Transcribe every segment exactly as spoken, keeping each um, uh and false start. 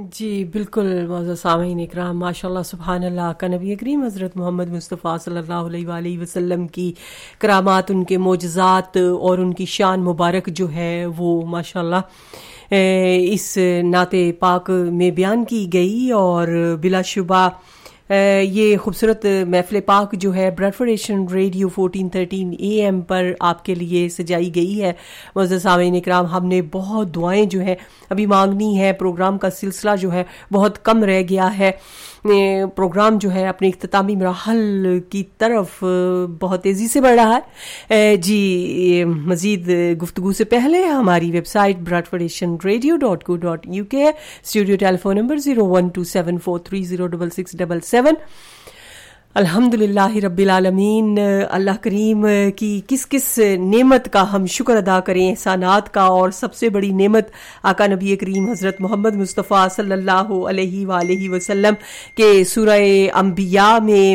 جی بالکل معزز سامعین اکرام، ماشاء اللہ سبحان اللہ کا نبی کریم حضرت محمد مصطفیٰ صلی اللہ علیہ وآلہ وسلم کی کرامات، ان کے معجزات اور ان کی شان مبارک جو ہے وہ ماشاء اللہ اس نعت پاک میں بیان کی گئی، اور بلا شبہ یہ خوبصورت محفل پاک جو ہے Bradford Asian radio fourteen thirteen A M پر آپ کے لیے سجائی گئی ہے۔ معزز سامعین اکرام، ہم نے بہت دعائیں جو ہیں ابھی مانگنی ہے، پروگرام کا سلسلہ جو ہے بہت کم رہ گیا ہے، پروگرام جو ہے اپنے اختتامی مراحل کی طرف بہت تیزی سے بڑھ رہا ہے۔ جی مزید گفتگو سے پہلے ہماری web site Bradford Asian radio dot کو ڈاٹ یو کے ہے، studio tele phone number zero one to seven four three zero double six double seven. الحمد للہ رب العالمین، اللہ کریم کی کس کس نعمت کا ہم شکر ادا کریں، احسانات کا، اور سب سے بڑی نعمت آقا نبی کریم حضرت محمد مصطفیٰ صلی اللہ علیہ وآلہ وسلم کے سورہ انبیاء میں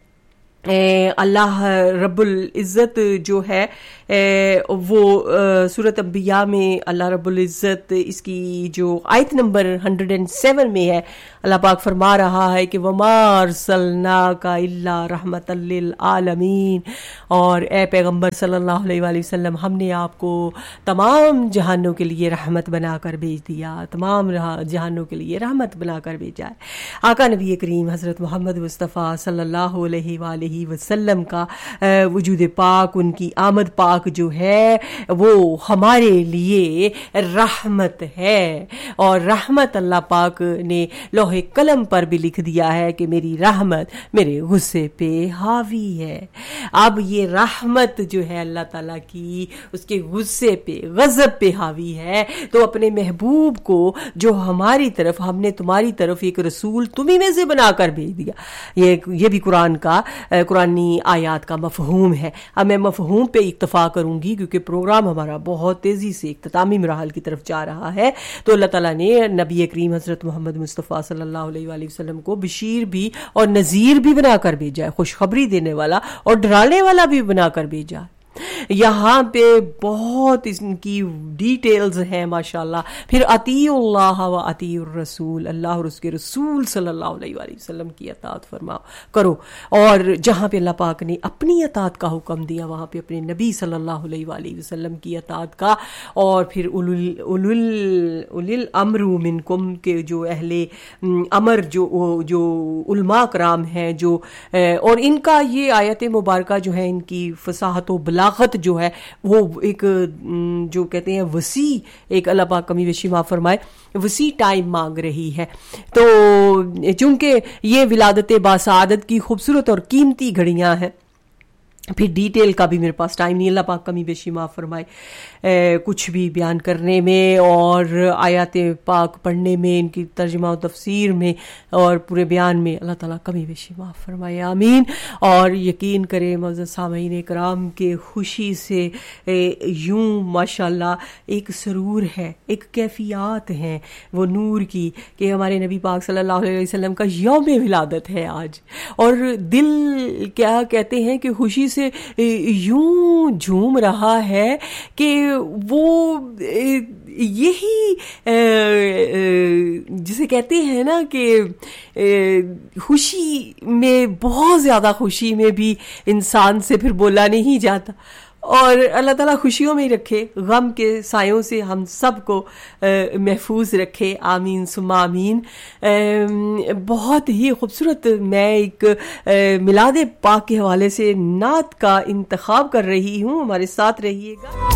اللہ رب العزت جو ہے وہ سورۃ انبیاء میں اللہ رب العزت اس کی جو آیت نمبر ایک سو سات میں ہے، اللہ پاک فرما رہا ہے کہ وَمَا أَرْسَلْنَاكَ إِلَّا رَحْمَةً لِّلْعَالَمِينَ، اور اے پیغمبر صلی اللہ علیہ وآلہ وسلم، ہم نے آپ کو تمام جہانوں کے لیے رحمت بنا کر بھیج دیا، تمام جہانوں کے لیے رحمت بنا کر بھیجا ہے۔ آقا نبی کریم حضرت محمد مصطفیٰ صلی اللہ علیہ وآلہ وسلم کا وجود پاک، ان کی آمد پاک جو ہے وہ ہمارے لیے رحمت ہے، اور رحمت اللہ پاک نے لوح قلم پر بھی لکھ دیا ہے کہ میری رحمت میرے غصے پہ حاوی ہے۔ اب یہ رحمت جو ہے اللہ تعالیٰ کی، اس کے غصے پہ، غضب پہ حاوی ہے، تو اپنے محبوب کو جو ہماری طرف، ہم نے تمہاری طرف ایک رسول تمہیں میں سے بنا کر بھیج دیا، یہ یہ بھی قرآن کا قرآنی آیات کا مفہوم ہے۔ اب میں مفہوم پہ اکتفا کروں گی کیونکہ پروگرام ہمارا بہت تیزی سے اختتامی مراحل کی طرف جا رہا ہے، تو اللہ تعالیٰ نے نبی کریم حضرت محمد مصطفیٰ صلی اللہ علیہ وآلہ وسلم کو بشیر بھی اور نذیر بھی بنا کر بھیجا ہے، خوشخبری دینے والا اور ڈرانے والا بھی بنا کر بھیجا ہے۔ یہاں پہ بہت ان کی ڈیٹیلز ہیں ماشاءاللہ۔ پھر اطیعوا اللہ و اطیعوا الرسول، اللہ اور اس کے رسول صلی اللہ علیہ وآلہ وسلم کی اطاعت فرماؤ کرو، اور جہاں پہ اللہ پاک نے اپنی اطاعت کا حکم دیا وہاں پہ اپنے نبی صلی اللہ علیہ وآلہ وسلم کی اطاعت کا، اور پھر اولل الامر منکم کے جو اہل امر جو جو علماء کرام ہیں، جو اور ان کا یہ آیت مبارکہ جو ہے ان کی فصاحت و بلاغت جو ہے وہ ایک جو کہتے ہیں وسیع، ایک اللہ پاک کمی بیشی معاف فرمائے، وسیع ٹائم مانگ رہی ہے۔ تو چونکہ یہ ولادت باسعادت کی خوبصورت اور قیمتی گھڑیاں ہیں، پھر ڈیٹیل کا بھی میرے پاس ٹائم نہیں، اللہ پاک کمی بیشی معاف فرمائے، کچھ بھی بیان کرنے میں اور آیات پاک پڑھنے میں، ان کی ترجمہ و تفسیر میں اور پورے بیان میں، اللہ تعالیٰ کمی بیشی معاف فرمائے، آمین۔ اور یقین کریں معزز سامعین کرام کے خوشی سے یوں ماشاءاللہ ایک سرور ہے، ایک کیفیات ہیں وہ نور کی، کہ ہمارے نبی پاک صلی اللہ علیہ وسلم کا یوم ولادت ہے آج، اور دل کیا کہتے ہیں کہ خوشی سے یوں جھوم رہا ہے کہ وہ یہی جسے کہتے ہیں نا کہ خوشی میں، بہت زیادہ خوشی میں بھی انسان سے پھر بولا نہیں جاتا، اور اللہ تعالیٰ خوشیوں میں ہی رکھے، غم کے سایوں سے ہم سب کو محفوظ رکھے، آمین ثم آمین۔ بہت ہی خوبصورت میں ایک میلاد پاک کے حوالے سے نعت کا انتخاب کر رہی ہوں، ہمارے ساتھ رہیے گا۔